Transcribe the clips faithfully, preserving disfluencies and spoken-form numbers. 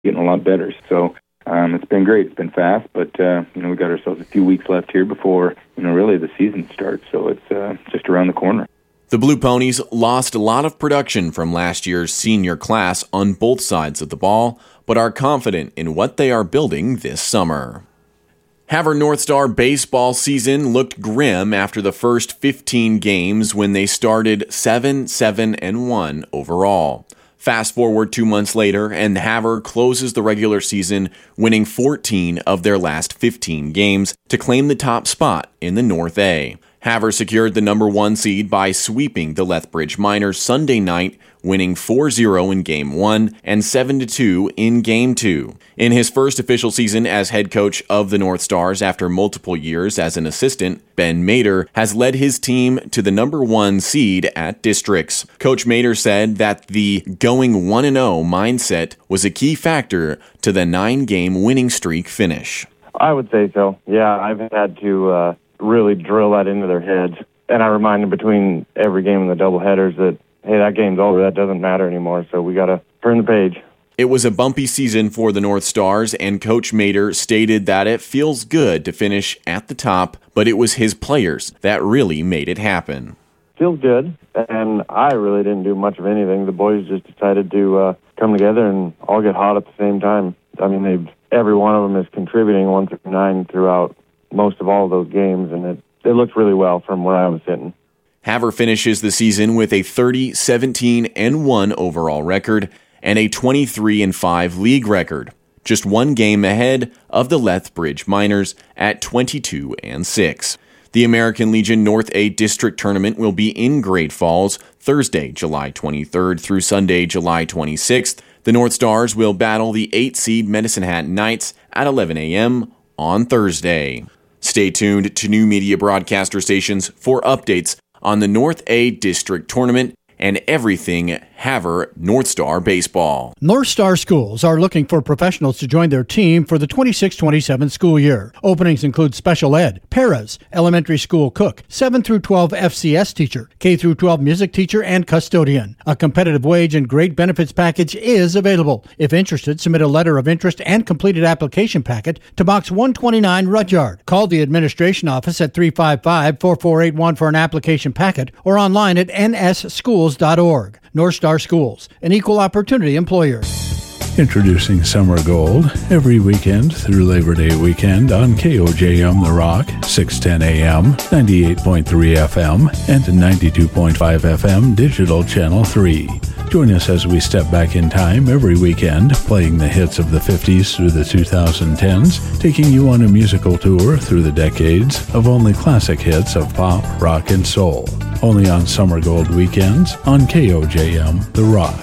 getting a lot better. So um, it's been great. It's been fast, but uh, you know, we got ourselves a few weeks left here before, you know, really the season starts. So it's uh, just around the corner. The Blue Ponies lost a lot of production from last year's senior class on both sides of the ball, but are confident in what they are building this summer. Havre North Star baseball season looked grim after the first fifteen games when they started seven, seven, and one overall. Fast forward two months later, and Havre closes the regular season winning fourteen of their last fifteen games to claim the top spot in the North A. Havre secured the number one seed by sweeping the Lethbridge Miners Sunday night, winning four zero in Game one and seven to two in Game two. In his first official season as head coach of the North Stars after multiple years as an assistant, Ben Mader has led his team to the number one seed at districts. Coach Mader said that the going one and oh mindset was a key factor to the nine-game winning streak finish. I would say so. Yeah, I've had to uh, really drill that into their heads. And I remind them between every game in the doubleheaders that, hey, that game's over. That doesn't matter anymore. So we got to turn the page. It was a bumpy season for the North Stars, and Coach Mader stated that it feels good to finish at the top, but it was his players that really made it happen. Feels good, and I really didn't do much of anything. The boys just decided to uh, come together and all get hot at the same time. I mean, they've every one of them is contributing one through nine throughout most of all of those games, and it, it looked really well from where I was sitting. Havre finishes the season with a thirty, seventeen, and one overall record and a twenty-three and five league record, just one game ahead of the Lethbridge Miners at twenty-two and six. The American Legion North A District Tournament will be in Great Falls Thursday, July twenty-third through Sunday, July twenty-sixth. The North Stars will battle the eight seed Medicine Hat Knights at eleven a.m. on Thursday. Stay tuned to New Media Broadcaster Stations for updates on the North A District Tournament and everything Havre North Star baseball. North Star Schools are looking for professionals to join their team for the twenty-six twenty-seven school year. Openings include special ed, paras, elementary school cook, seven through twelve F C S teacher, K through twelve music teacher, and custodian. A competitive wage and great benefits package is available. If interested, submit a letter of interest and completed application packet to Box one twenty-nine Rudyard. Call the administration office at three five five, four four eight one for an application packet or online at n s schools dot org. North Star Schools, an equal opportunity employer. Introducing Summer Gold every weekend through Labor Day weekend on K O J M The Rock, six ten a.m., ninety-eight point three F M, and ninety-two point five F M Digital Channel three. Join us as we step back in time every weekend, playing the hits of the fifties through the twenty tens, taking you on a musical tour through the decades of only classic hits of pop, rock, and soul. Only on Summer Gold weekends on K O J M The Rock.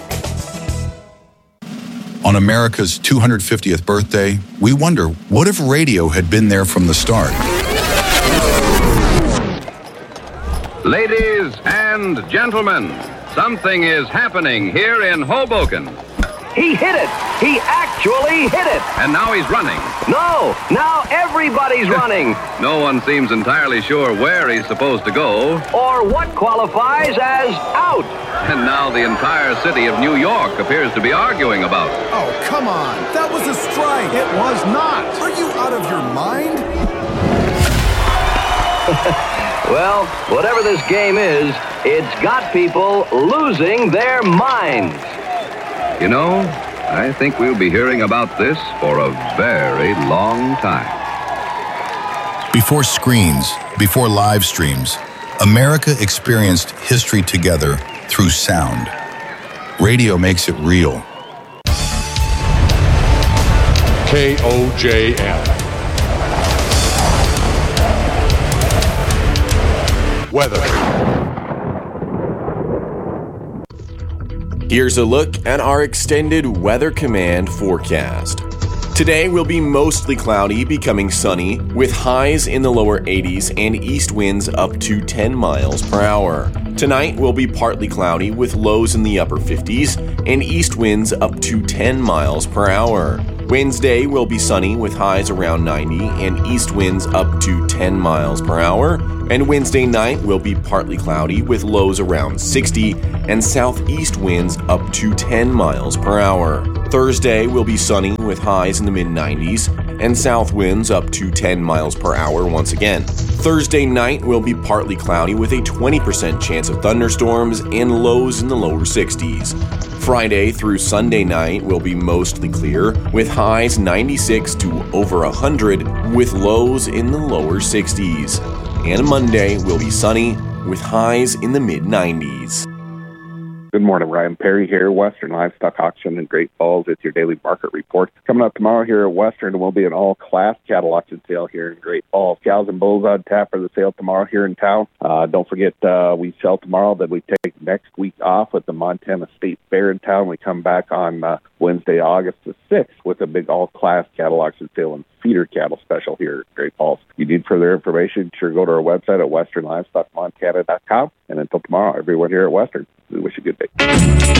On America's two hundred fiftieth birthday, we wonder, what if radio had been there from the start? Ladies and gentlemen, something is happening here in Hoboken. He hit it! He actually hit it! And now he's running. No! Now everybody's running! No one seems entirely sure where he's supposed to go. Or what qualifies as out. And now the entire city of New York appears to be arguing about it. Oh, come on! That was a strike! It was not! Are you out of your mind? Well, whatever this game is, it's got people losing their minds. You know, I think we'll be hearing about this for a very long time. Before screens, before live streams, America experienced history together through sound. Radio makes it real. K O J M. Weather. Here's a look at our extended Weather Command forecast. Today will be mostly cloudy, becoming sunny, with highs in the lower eighties and east winds up to ten miles per hour. Tonight will be partly cloudy with lows in the upper fifties and east winds up to ten miles per hour. Wednesday will be sunny with highs around ninety and east winds up to ten miles per hour. And Wednesday night will be partly cloudy with lows around sixty and southeast winds up to ten miles per hour. Thursday will be sunny with highs in the mid nineties and south winds up to ten miles per hour once again. Thursday night will be partly cloudy with a twenty percent chance of thunderstorms and lows in the lower sixties. Friday through Sunday night will be mostly clear with highs ninety-six to over one hundred with lows in the lower sixties. And Monday will be sunny with highs in the mid nineties. Good morning, Ryan Perry here, Western Livestock Auction in Great Falls. It's your daily market report. Coming up tomorrow here at Western will be an all-class cattle auction sale here in Great Falls. Cows and bulls on tap for the sale tomorrow here in town. Uh, don't forget, uh, we sell tomorrow, then we take next week off with the Montana State Fair in town. We come back on uh, Wednesday, August the sixth with a big all-class cattle auction sale and feeder cattle special here at Great Falls. If you need further information, sure go to our website at western livestock montana dot com. And until tomorrow, everyone here at Western, we wish you a good day.